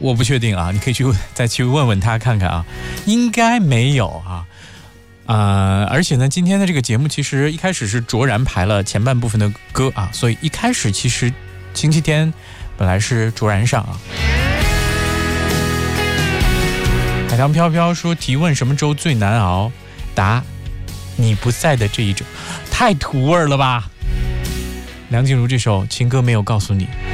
我不确定啊，你可以再去问问他看看啊，应该没有啊。而且呢，今天的这个节目其实一开始是卓然排了前半部分的歌啊，所以一开始其实星期天本来是卓然上啊。海棠飘飘说提问什么粥最难熬，答你不在的这一周，太土味了吧。梁静茹这首情歌没有告诉你。